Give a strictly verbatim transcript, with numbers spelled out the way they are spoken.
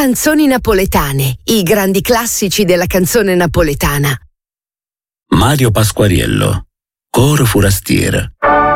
Canzoni napoletane, i grandi classici della canzone napoletana. Mario Pasquariello, Coro Forastier.